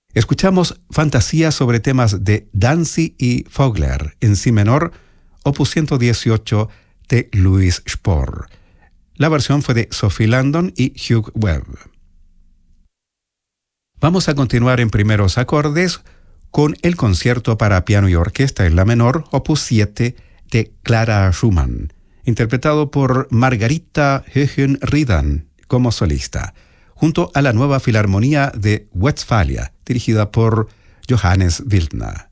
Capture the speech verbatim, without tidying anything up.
Escuchamos Fantasía sobre temas de Danzig y Vogler en si menor, opus ciento dieciocho de Louis Spohr. La versión fue de Sophie Landon y Hugh Webb. Vamos a continuar en primeros acordes con el concierto para piano y orquesta en la menor, opus siete de Clara Schumann, interpretado por Margarita Höhen-Riedan como solista, junto a la Nueva Filarmonía de Westfalia, dirigida por Johannes Wildner.